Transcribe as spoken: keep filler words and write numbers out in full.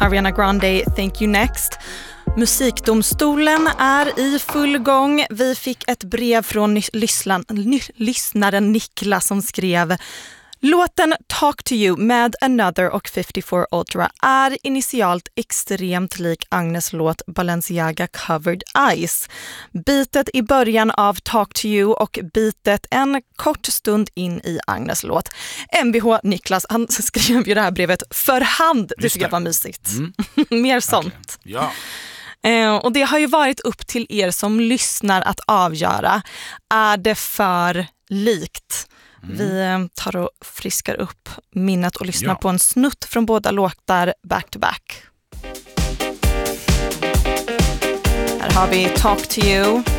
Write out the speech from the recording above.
Ariana Grande, Thank You Next. Musikdomstolen är i full gång. Vi fick ett brev från lysslan, lyssnaren Niklas som skrev: låten Talk to You med Another och femtiofyra Ultra är initialt extremt lik Agnes låt Balenciaga Covered Eyes. Bitet i början av Talk to You och bitet en kort stund in i Agnes låt. M B H Niklas, han skrev ju det här brevet för hand. Det tycker jag var mysigt. Mm. Mer sånt. Okay. Ja. Eh, och det har ju varit upp till er som lyssnar att avgöra. Är det för likt? Mm. Vi tar och friskar upp minnet och lyssnar ja. på en snutt från båda låtar back to back. Här har vi Talk to You